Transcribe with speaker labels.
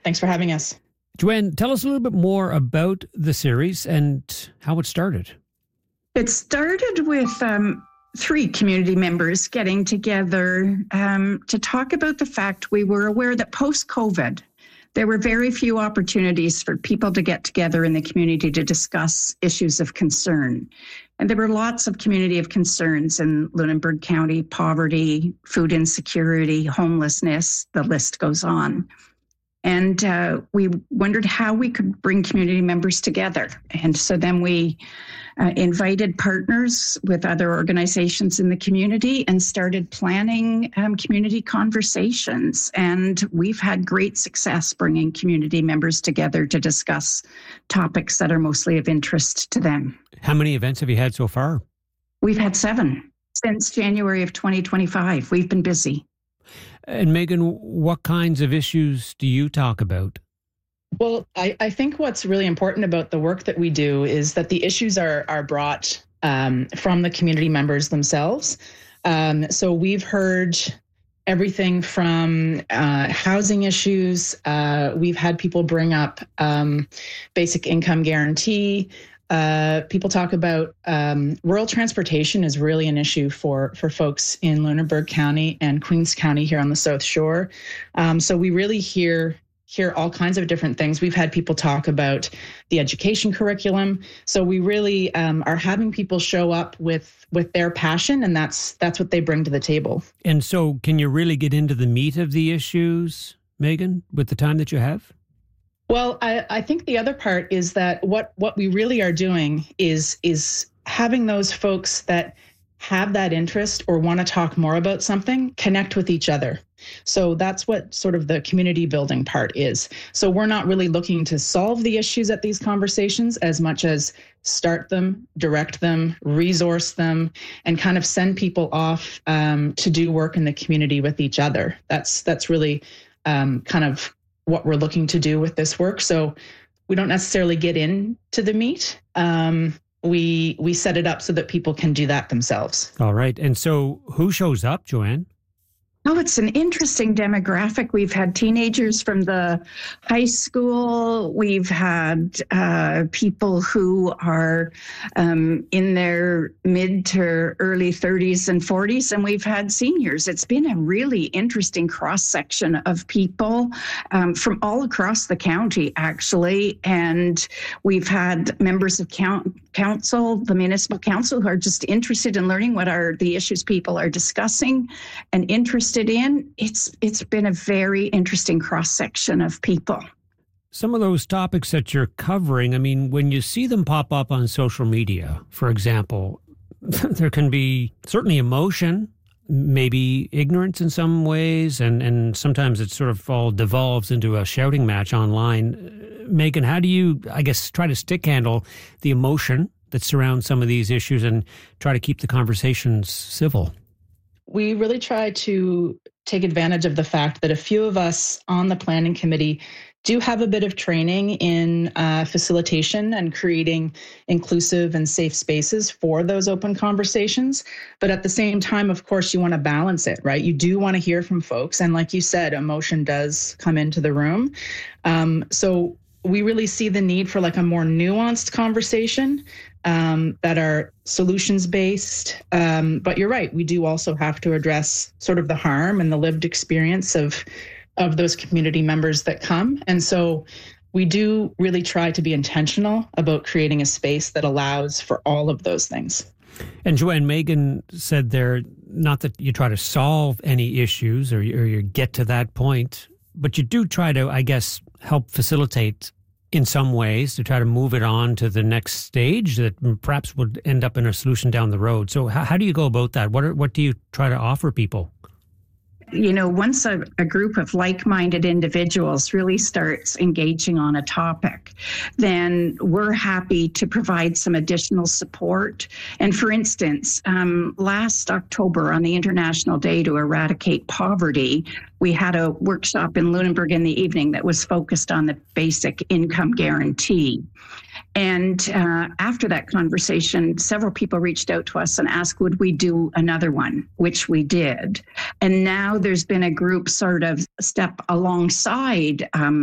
Speaker 1: Thanks for having us.
Speaker 2: Joanne, tell us a little bit more about the series and how it started.
Speaker 3: It started with 3 community members getting together to talk about the fact we were aware that post-COVID, there were very few opportunities for people to get together in the community to discuss issues of concern. And there were lots of community of concerns in Lunenburg County: poverty, food insecurity, homelessness, the list goes on. And we wondered how we could bring community members together. And so then we invited partners with other organizations in the community and started planning community conversations. And we've had great success bringing community members together to discuss topics that are mostly of interest to them.
Speaker 2: How many events have you had so far?
Speaker 3: We've had 7 since January of 2025. We've been busy.
Speaker 2: And Megan, what kinds of issues do you talk about?
Speaker 1: Well, I think what's really important about the work that we do is that the issues are brought from the community members themselves. So we've heard everything from housing issues. We've had people bring up basic income guarantee. People talk about rural transportation is really an issue for folks in Lunenburg County and Queens County here on the South Shore. So we really hear all kinds of different things. We've had people talk about the education curriculum. So we really are having people show up with their passion, and that's what they bring to the table.
Speaker 2: And so can you really get into the meat of the issues, Megan, with the time that you have?
Speaker 1: Well, I think the other part is that what we really are doing is having those folks that have that interest or want to talk more about something connect with each other. So that's what sort of the community building part is. So we're not really looking to solve the issues at these conversations as much as start them, direct them, resource them, and kind of send people off to do work in the community with each other. That's really kind of what we're looking to do with this work. So we don't necessarily get into the meat. We set it up so that people can do that themselves.
Speaker 2: All right. And so who shows up, Joanne?
Speaker 3: Oh, it's an interesting demographic. We've had teenagers from the high school. We've had people who are in their mid to early 30s and 40s, and we've had seniors. It's been a really interesting cross-section of people from all across the county, actually. And we've had members of council, the municipal council, who are just interested in learning what are the issues people are discussing and interested in. It's been a very interesting cross-section of people.
Speaker 2: Some of those topics that you're covering, I mean, when you see them pop up on social media, for example, there can be certainly emotion, maybe ignorance in some ways, and sometimes it sort of all devolves into a shouting match online. Megan, how do you, I guess, try to stick handle the emotion that surrounds some of these issues and try to keep the conversations civil?
Speaker 1: We really try to take advantage of the fact that a few of us on the planning committee do have a bit of training in facilitation and creating inclusive and safe spaces for those open conversations. But at the same time, of course, you want to balance it, right? You do want to hear from folks. And like you said, emotion does come into the room. So we really see the need for like a more nuanced conversation that are solutions-based. But you're right, we do also have to address sort of the harm and the lived experience of those community members that come. And so we do really try to be intentional about creating a space that allows for all of those things.
Speaker 2: And Joanne, Megan said there, not that you try to solve any issues or you get to that point, but you do try to, I guess, help facilitate in some ways to try to move it on to the next stage that perhaps would end up in a solution down the road. So how do you go about that? What do you try to offer people?
Speaker 3: You know, once a group of like-minded individuals really starts engaging on a topic, then we're happy to provide some additional support. And for instance, last October on the International Day to Eradicate Poverty, we had a workshop in Lunenburg in the evening that was focused on the basic income guarantee. And after that conversation, several people reached out to us and asked, would we do another one, which we did. And now there's been a group sort of step alongside